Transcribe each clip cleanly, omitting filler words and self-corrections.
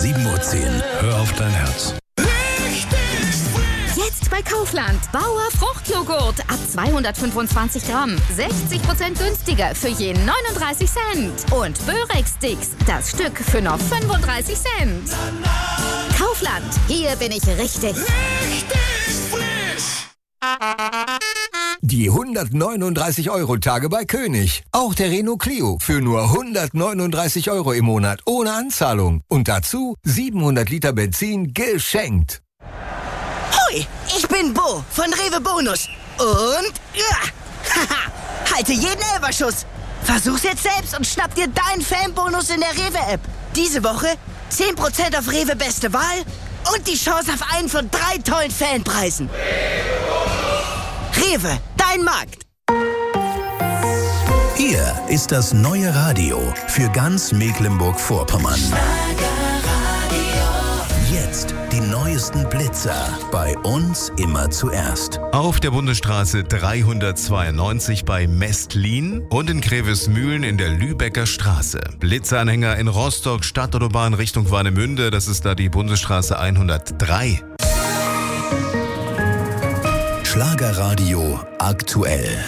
7:10 Uhr. Hör auf dein Herz. Jetzt bei Kaufland. Bauer Fruchtjoghurt ab 225 Gramm. 60% günstiger für je 39 Cent. Und Börek-Sticks, das Stück für noch 35 Cent. Kaufland, hier bin ich richtig frisch. Die 139-Euro-Tage bei König. Auch der Renault Clio für nur 139 Euro im Monat ohne Anzahlung. Und dazu 700 Liter Benzin geschenkt. Hoi, ich bin Bo von Rewe Bonus. Und halte jeden Elferschuss. Versuch's jetzt selbst und schnapp dir deinen Fanbonus in der Rewe-App. Diese Woche 10% auf Rewe Beste Wahl und die Chance auf einen von 3 tollen Fanpreisen. Rewe, dein Markt. Hier ist das neue Radio für ganz Mecklenburg-Vorpommern. Jetzt die neuesten Blitzer. Bei uns immer zuerst. Auf der Bundesstraße 392 bei Mestlin und in Grevesmühlen in der Lübecker Straße. Blitzanhänger in Rostock, Stadtautobahn Richtung Warnemünde, das ist da die Bundesstraße 103. Schlagerradio aktuell.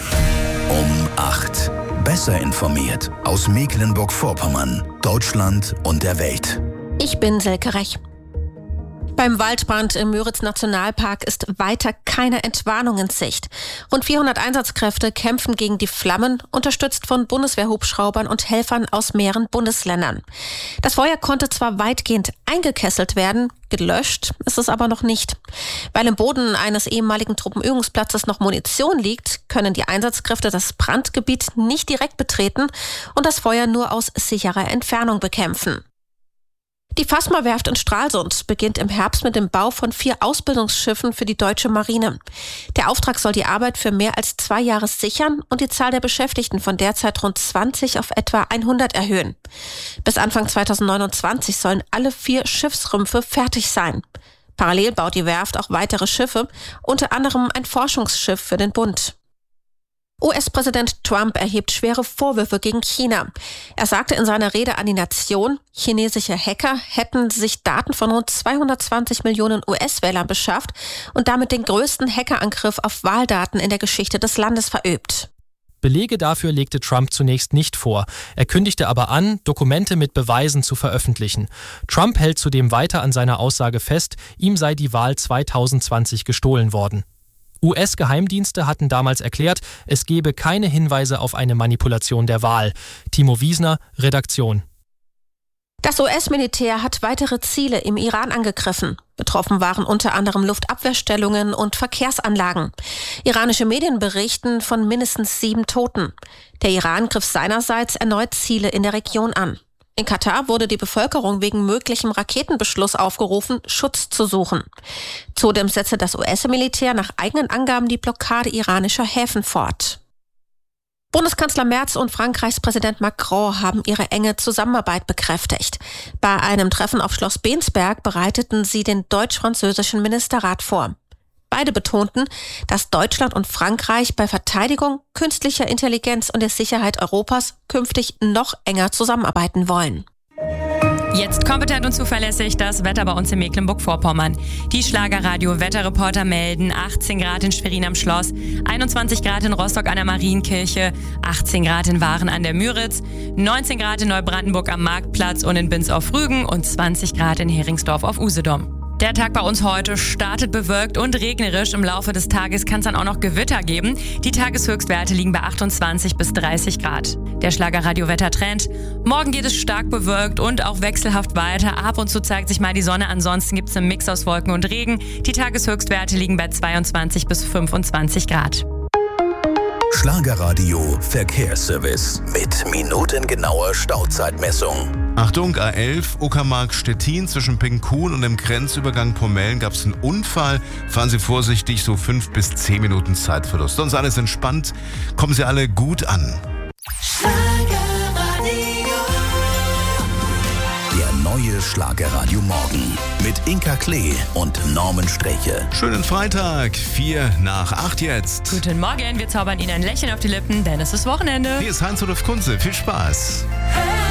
Um 8. Besser informiert aus Mecklenburg-Vorpommern, Deutschland und der Welt. Ich bin Silke Rech. Beim Waldbrand im Müritz-Nationalpark ist weiter keine Entwarnung in Sicht. Rund 400 Einsatzkräfte kämpfen gegen die Flammen, unterstützt von Bundeswehrhubschraubern und Helfern aus mehreren Bundesländern. Das Feuer konnte zwar weitgehend eingekesselt werden, gelöscht ist es aber noch nicht. Weil im Boden eines ehemaligen Truppenübungsplatzes noch Munition liegt, können die Einsatzkräfte das Brandgebiet nicht direkt betreten und das Feuer nur aus sicherer Entfernung bekämpfen. Die Fasma-Werft in Stralsund beginnt im Herbst mit dem Bau von 4 Ausbildungsschiffen für die deutsche Marine. Der Auftrag soll die Arbeit für mehr als 2 Jahre sichern und die Zahl der Beschäftigten von derzeit rund 20 auf etwa 100 erhöhen. Bis Anfang 2029 sollen alle 4 Schiffsrümpfe fertig sein. Parallel baut die Werft auch weitere Schiffe, unter anderem ein Forschungsschiff für den Bund. US-Präsident Trump erhebt schwere Vorwürfe gegen China. Er sagte in seiner Rede an die Nation, chinesische Hacker hätten sich Daten von rund 220 Millionen US-Wählern beschafft und damit den größten Hackerangriff auf Wahldaten in der Geschichte des Landes verübt. Belege dafür legte Trump zunächst nicht vor. Er kündigte aber an, Dokumente mit Beweisen zu veröffentlichen. Trump hält zudem weiter an seiner Aussage fest, ihm sei die Wahl 2020 gestohlen worden. US-Geheimdienste hatten damals erklärt, es gebe keine Hinweise auf eine Manipulation der Wahl. Timo Wiesner, Redaktion. Das US-Militär hat weitere Ziele im Iran angegriffen. Betroffen waren unter anderem Luftabwehrstellungen und Verkehrsanlagen. Iranische Medien berichten von mindestens 7 Toten. Der Iran griff seinerseits erneut Ziele in der Region an. In Katar wurde die Bevölkerung wegen möglichem Raketenbeschluss aufgerufen, Schutz zu suchen. Zudem setzte das US-Militär nach eigenen Angaben die Blockade iranischer Häfen fort. Bundeskanzler Merz und Frankreichs Präsident Macron haben ihre enge Zusammenarbeit bekräftigt. Bei einem Treffen auf Schloss Bensberg bereiteten sie den deutsch-französischen Ministerrat vor. Beide betonten, dass Deutschland und Frankreich bei Verteidigung, künstlicher Intelligenz und der Sicherheit Europas künftig noch enger zusammenarbeiten wollen. Jetzt kompetent und zuverlässig das Wetter bei uns in Mecklenburg-Vorpommern. Die Schlagerradio-Wetterreporter melden 18 Grad in Schwerin am Schloss, 21 Grad in Rostock an der Marienkirche, 18 Grad in Waren an der Müritz, 19 Grad in Neubrandenburg am Marktplatz und in Binz auf Rügen und 20 Grad in Heringsdorf auf Usedom. Der Tag bei uns heute startet bewölkt und regnerisch. Im Laufe des Tages kann es dann auch noch Gewitter geben. Die Tageshöchstwerte liegen bei 28 bis 30 Grad. Der Schlagerradio-Wettertrend. Morgen geht es stark bewölkt und auch wechselhaft weiter. Ab und zu zeigt sich mal die Sonne. Ansonsten gibt es einen Mix aus Wolken und Regen. Die Tageshöchstwerte liegen bei 22 bis 25 Grad. Schlagerradio Verkehrsservice mit minutengenauer Stauzeitmessung. Achtung, A11, Uckermark Stettin zwischen Pinkhuhn und dem Grenzübergang Pomellen gab es einen Unfall. Fahren Sie vorsichtig, so 5 bis 10 Minuten Zeitverlust. Sonst alles entspannt, kommen Sie alle gut an. Der neue Schlagerradio Morgen mit Inka Klee und Norman Streche. Schönen Freitag, 7:45 jetzt. Guten Morgen, wir zaubern Ihnen ein Lächeln auf die Lippen, denn es ist Wochenende. Hier ist Heinz-Rudolf Kunze, viel Spaß.